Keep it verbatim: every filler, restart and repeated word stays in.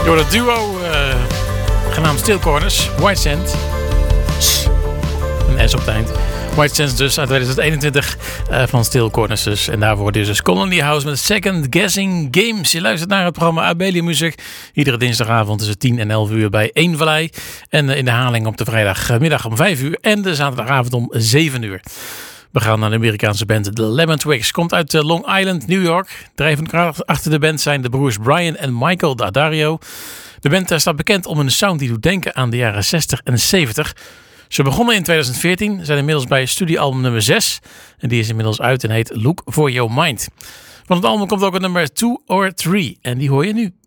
Door het duo uh, genaamd Steel Corners, White Sands. Een S op het eind. White Sands dus uit tweeduizend eenentwintig uh, van Steel Corners dus. En daarvoor dus Colony House met Second Guessing Games. Je luistert naar het programma Abelia Music. Iedere dinsdagavond tussen tien en elf uur bij één Vallei. En uh, in de herhaling op de vrijdagmiddag om vijf uur. En de zaterdagavond om zeven uur. We gaan naar de Amerikaanse band The Lemon Twigs. Komt uit uh, Long Island, New York. Drijvende kracht achter de band zijn de broers Brian en Michael D'Addario. De band uh, staat bekend om een sound die doet denken aan de jaren zestig en zeventig. Ze begonnen in tweeduizend veertien, zijn inmiddels bij studioalbum nummer zes. En die is inmiddels uit en heet Look For Your Mind. Van het album komt ook het nummer two or three. En die hoor je nu.